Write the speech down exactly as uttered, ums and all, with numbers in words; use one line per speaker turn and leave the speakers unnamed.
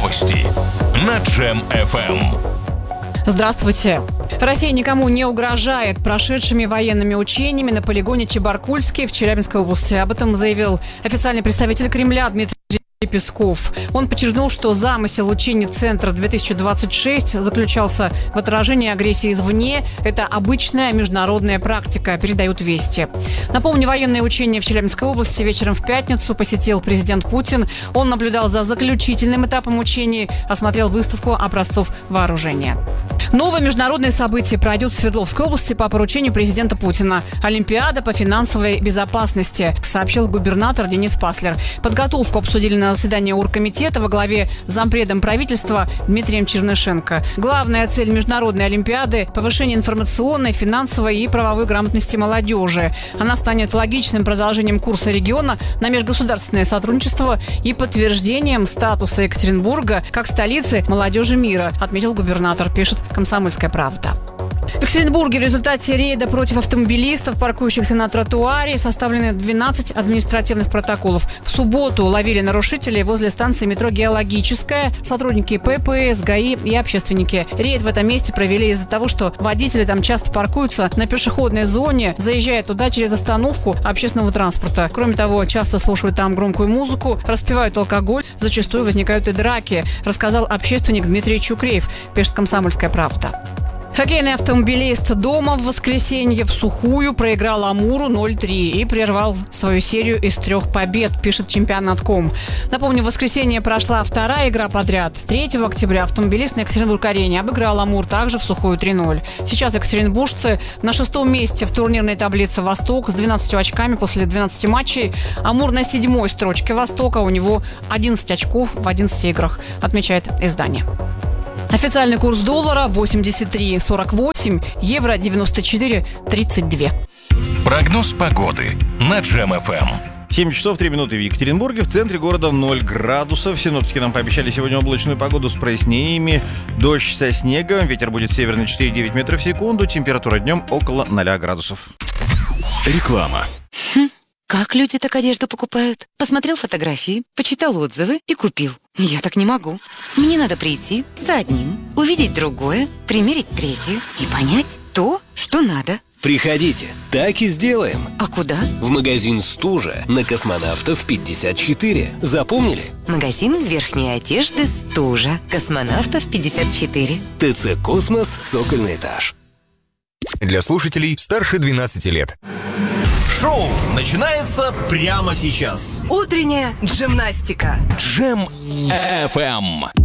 Новости на Джем эф эм.
Здравствуйте. Россия никому не угрожает прошедшими военными учениями на полигоне Чебаркульский в Челябинской области. Об этом заявил официальный представитель Кремля Дмитрий Песков. Он подчеркнул, что замысел учений Центра две тысячи двадцать шесть заключался в отражении агрессии извне. Это обычная международная практика, передают Вести. Напомню, военные учения в Челябинской области вечером в пятницу посетил президент Путин. Он наблюдал за заключительным этапом учений, осмотрел выставку образцов вооружения. Новое международное событие пройдет в Свердловской области по поручению президента Путина. Олимпиада по финансовой безопасности, сообщил губернатор Денис Паслер. Подготовку обсудили на заседании оргкомитета во главе с зампредом правительства Дмитрием Чернышенко. Главная цель международной Олимпиады – повышение информационной, финансовой и правовой грамотности молодежи. Она станет логичным продолжением курса региона на межгосударственное сотрудничество и подтверждением статуса Екатеринбурга как столицы молодежи мира, отметил губернатор, пишет «Комсомольская правда». В Екатеринбурге в результате рейда против автомобилистов, паркующихся на тротуаре, составлены двенадцать административных протоколов. В субботу ловили нарушителей возле станции метро «Геологическая», сотрудники Пэ Пэ Эс, ГАИ и общественники. Рейд в этом месте провели из-за того, что водители там часто паркуются на пешеходной зоне, заезжая туда через остановку общественного транспорта. Кроме того, часто слушают там громкую музыку, распивают алкоголь, зачастую возникают и драки, рассказал общественник Дмитрий Чукреев, пишет «Комсомольская правда». Хоккейный автомобилист дома в воскресенье в сухую проиграл Амуру ноль три и прервал свою серию из трех побед, пишет чемпионат точка ком. Напомню, в воскресенье прошла вторая игра подряд. третьего октября автомобилист на Екатеринбург-арене обыграл Амур также в сухую три ноль. Сейчас екатеринбуржцы на шестом месте в турнирной таблице «Восток» с двенадцатью очками после двенадцати матчей. Амур на седьмой строчке «Востока», у него одиннадцать очков в одиннадцати играх, отмечает издание. Официальный курс доллара восемьдесят три сорок восемь, евро девяносто четыре тридцать два.
Прогноз погоды на Джем эф эм.
семь часов три минуты в Екатеринбурге, в центре города ноль градусов. Синоптики нам пообещали сегодня облачную погоду с прояснениями. Дождь со снегом, ветер будет северный четыре-девять метров в секунду, температура днем около ноля градусов.
Реклама.
Хм, как люди так одежду покупают? Посмотрел фотографии, почитал отзывы и купил. Я так не могу. Мне надо прийти за одним, увидеть другое, примерить третье и понять то, что надо.
Приходите, так и сделаем.
А куда?
В магазин «Стужа» на Космонавтов пятьдесят четыре. Запомнили?
Магазин верхней одежды «Стужа», Космонавтов пятьдесят четыре.
Тэ Цэ «Космос», цокольный этаж.
Для слушателей старше двенадцати лет.
Шоу начинается прямо сейчас.
Утренняя джимнастика.
Джем эф эм.